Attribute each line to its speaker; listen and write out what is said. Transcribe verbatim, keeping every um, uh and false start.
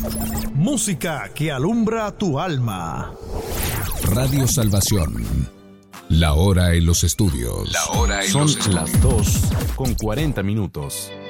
Speaker 1: Música que alumbra tu alma.
Speaker 2: Radio Salvación. La hora en los estudios.
Speaker 3: La hora en
Speaker 4: Son
Speaker 3: los estudios.
Speaker 4: las dos con cuarenta minutos.